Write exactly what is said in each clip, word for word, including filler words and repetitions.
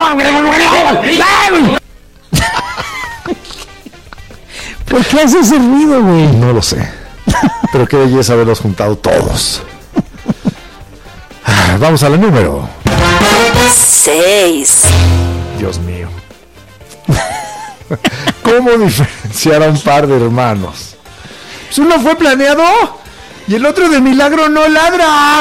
¿Por qué hace ese ruido, güey? No lo sé. Pero qué belleza haberlos juntado todos. Vamos a la número seis. Dios mío. ¿Cómo diferenciar a un par de hermanos? Pues uno fue planeado y el otro de milagro no ladra.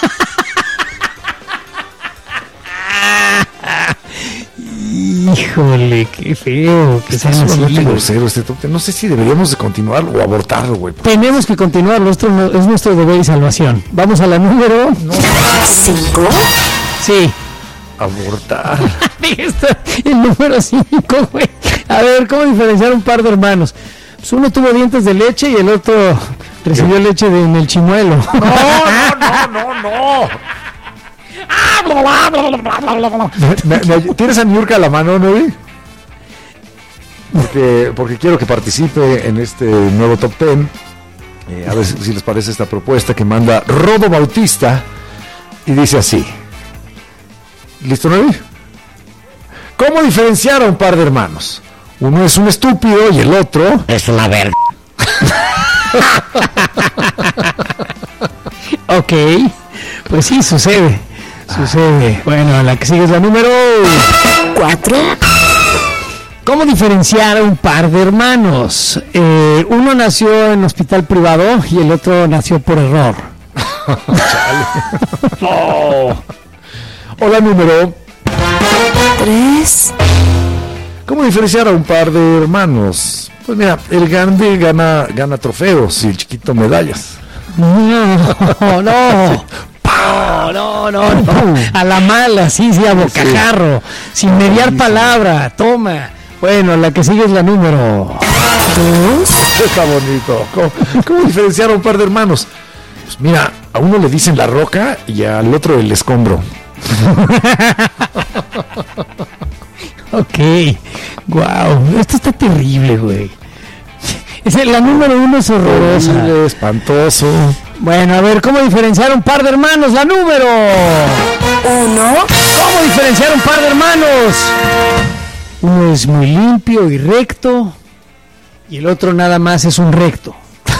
Híjole, qué feo que Está sumamente grosero este top ten. No sé si deberíamos de continuar o abortarlo, güey. Tenemos que continuar, nuestro, es nuestro deber y salvación. Vamos a la número cinco. Sí. Abortar. El número cinco, güey. A ver, ¿cómo diferenciar un par de hermanos? Pues uno tuvo dientes de leche y el otro recibió ¿Qué? leche de, en el chimuelo. No, no, no, no, no. me, me, ¿Tienes a Niurka a la mano, Novi? Porque, porque quiero que participe en este nuevo top ten. Eh, a ver si, si les parece esta propuesta que manda Rodo Bautista. Y dice así. ¿Listo, Novi? ¿Cómo diferenciar a un par de hermanos? Uno es un estúpido y el otro es una verga. Ok, pues sí, sucede. Sucede. Bueno, la que sigue es la número cuatro. ¿Cómo diferenciar a un par de hermanos? Eh, uno nació en hospital privado y el otro nació por error. Oh. O la número tres. ¿Cómo diferenciar a un par de hermanos? Pues mira, el grande gana, gana trofeos y el chiquito medallas. No, no, no, no, no, no. A la mala, sí, sí, a bocajarro, sí. Sin mediar palabra, toma. Bueno, la que sigue es la número dos. Está bonito. ¿Cómo, cómo diferenciar a un par de hermanos? Pues mira, a uno le dicen la roca y al otro el escombro. Ok, wow, esto está terrible, güey. Es la número uno es horrorosa. Horrible, espantoso. Bueno, a ver, ¿cómo diferenciar un par de hermanos? La número uno. ¿Cómo diferenciar un par de hermanos? Uno es muy limpio y recto y el otro nada más es un recto.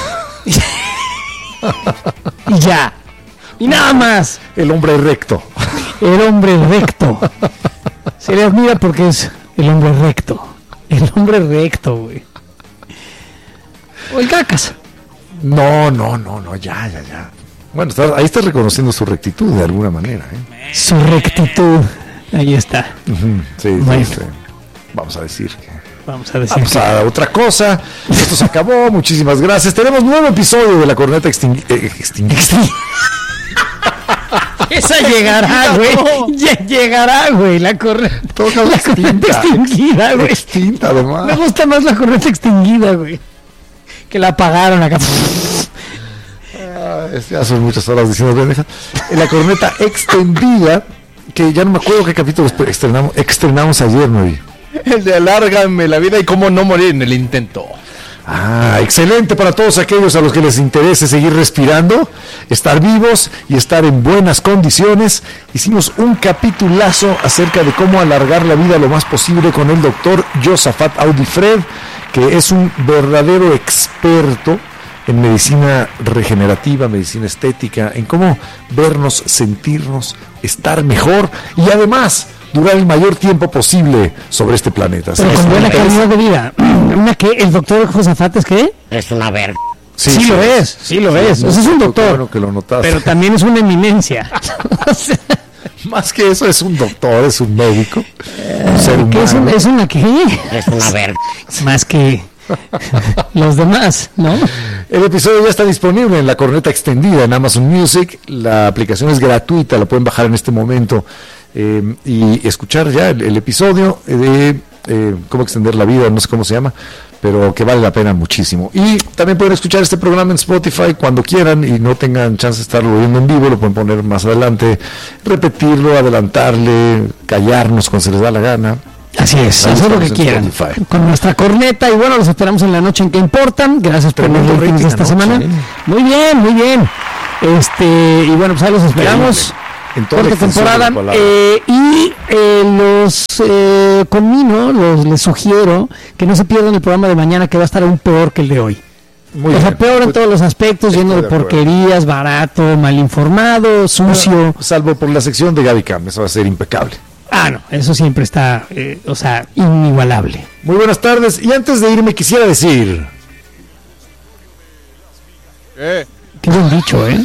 Y ya. Y nada más. El hombre recto. El hombre recto. Se le admira porque es el hombre recto. El hombre recto, güey. O el cacas. No, no, no, no, ya, ya, ya. Bueno, está, ahí estás reconociendo su rectitud de alguna manera, ¿eh? Su rectitud. Ahí está. Uh-huh. Sí, bueno. sí, sí. Vamos a decir que... Vamos a decir Vamos que... a otra cosa. Esto se acabó. Muchísimas gracias. Tenemos nuevo episodio de la corneta extingui... Eh, extingui... extingui... Esa llegará, güey. No. Ya llegará, güey. La corneta. Toca la extinta. corneta extinguida, güey. Extinta, además. Me gusta más la corneta extinguida, güey. Que la apagaron acá. Ah, ya son muchas horas diciendo pendeja. La corneta extendida, que ya no me acuerdo qué capítulo estrenamos, estrenamos ayer, ¿no? El de alárgame la vida y cómo no morir en el intento. Ah, excelente para todos aquellos a los que les interese seguir respirando, estar vivos y estar en buenas condiciones. Hicimos un capitulazo acerca de cómo alargar la vida lo más posible con el doctor Josafat Audifred, que es un verdadero experto en medicina regenerativa, medicina estética, en cómo vernos, sentirnos, estar mejor y además durar el mayor tiempo posible sobre este planeta. Pero con buena calidad de vida. Una que el doctor Josafat es que es una verga. Sí, sí, sí lo es, sí lo sí, es. No, o sea, es un doctor, bueno que lo notaste. Pero también es una eminencia. O sea, más que eso es un doctor, es un médico, eh, un ser humano. ¿Es, un, ¿Es una qué? Es una verga. Más que los demás, ¿no? El episodio ya está disponible en la corneta extendida en Amazon Music. La aplicación es gratuita, la pueden bajar en este momento eh, y escuchar ya el, el episodio de eh, cómo extender la vida, no sé cómo se llama, pero que vale la pena muchísimo. Y también pueden escuchar este programa en Spotify cuando quieran y no tengan chance de estarlo viendo en vivo, lo pueden poner más adelante, repetirlo, adelantarle, callarnos cuando se les da la gana. Así es, hacer lo que quieran Spotify. Con nuestra corneta. Y bueno, los esperamos en la noche en que importan. Gracias por los ratings de esta noche, semana. ¿eh? Muy bien, muy bien. Este, y bueno, pues ahí los esperamos. En toda la Corta extensión de la temporada. palabra. Eh, y eh, los eh, conmino, los les sugiero que no se pierdan el programa de mañana, que va a estar aún peor que el de hoy. Muy O sea, bien. peor en todos los aspectos, Estoy lleno de de acuerdo. porquerías, barato, mal informado, sucio. Salvo por la sección de Gaby Cam, eso va a ser impecable. Ah, no, eso siempre está, eh, o sea, inigualable. Muy buenas tardes. Y antes de irme quisiera decir... ¿Qué? Qué buen dicho, ¿eh?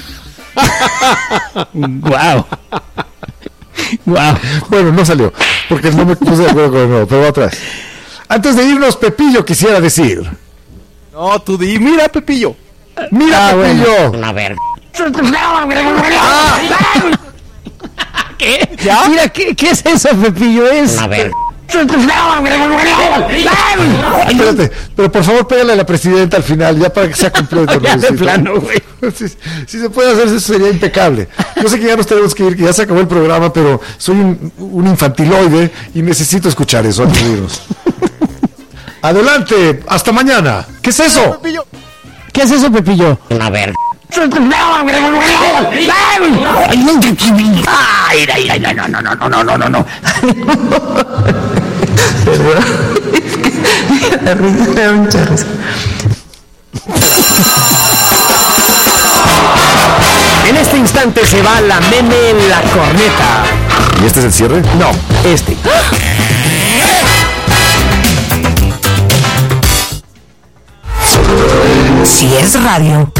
Guau. Guau. Bueno, no salió, porque no me puse de acuerdo con el nuevo, pero va otra vez. Antes de irnos, Pepillo, quisiera decir... No, tú di, mira, Pepillo. ¡Mira, Ah, bueno. Pepillo! Una verga. ¿Qué? ¿Ya? Mira, ¿qué, ¿qué es eso, Pepillo? Es... Una verga. Espérate, pero por favor pégale a la presidenta al final, ya para que sea completo. Ya de ¿no? plano, güey. Si, si se puede hacer eso sería impecable. Yo sé que ya nos tenemos que ir, que ya se acabó el programa, pero soy un, un infantiloide y necesito escuchar eso antes de irnos. Adelante, hasta mañana. ¿Qué es eso? Pepillo. ¿Qué es eso, Pepillo? Una verga. Ay, ay, ay, no, no, no, no, no, no, no, no. En este instante se va la meme en la corneta. ¿Y este es el cierre? No, este. Si es radio,